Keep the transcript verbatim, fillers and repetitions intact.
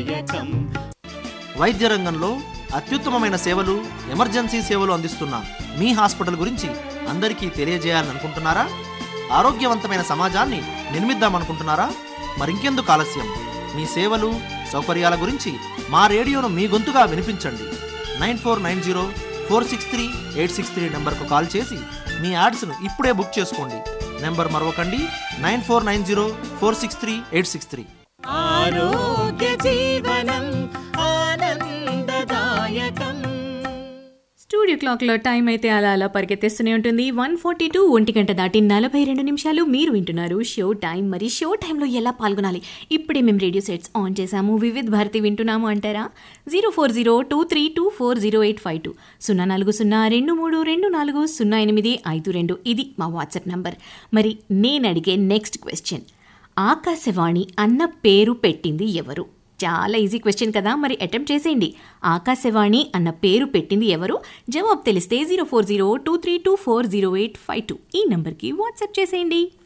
ఆనందదాయకం. వైద్య రంగంలో అత్యుత్తమమైన సేవలు, ఎమర్జెన్సీ సేవలు అందిస్తున్న మీ హాస్పిటల్ గురించి అందరికీ తెలియజేయాలని అనుకుంటున్నారా? ఆరోగ్యవంతమైన సమాజాన్ని నిర్మిద్దామనుకుంటున్నారా? మరింకెందుకు ఆలస్యం? మీ సేవలు, సౌకర్యాల గురించి మా రేడియోను మీ గొంతుగా వినిపించండి. Nine four nine zero four six three eight six three నెంబర్కు కాల్ చేసి మీ యాడ్స్ను ఇప్పుడే బుక్ చేసుకోండి. Number మరొకండి, nine four nine zero four six three eight six three. ఆరోగ్య జీవనం ఆనందదాయకం. స్టూడియో క్లాక్లో టైం అయితే అలా అలా పరిగెత్తేస్తూనే ఉంటుంది. వన్ ఫార్టీ టూ ఒంటి గంట దాటి నలభై రెండు నిమిషాలు మీరు వింటున్నారు షో టైం. మరి షో టైంలో ఎలా పాల్గొనాలి? ఇప్పుడే మేము రేడియో సెట్స్ ఆన్ చేసాము, వివిధ్ భారతి వింటున్నాము అంటారా? Zero four zero two three two four zero eight five two సున్నా నాలుగు సున్నా రెండు మూడు రెండు నాలుగు సున్నా ఎనిమిది ఐదు రెండు ఇది మా వాట్సాప్ నంబర్. మరి నేను అడిగే నెక్స్ట్ క్వశ్చన్, ఆకాశవాణి అన్న పేరు పెట్టింది ఎవరు? చాలా ఈజీ క్వశ్చన్ కదా, మరి అటెంప్ట్ చేసేయండి. ఆకాశవాణి అన్న పేరు పెట్టింది ఎవరు? జవాబు తెలిస్తే zero four zero two three two four zero eight five two ఈ నంబర్కి వాట్సాప్ చేసేయండి.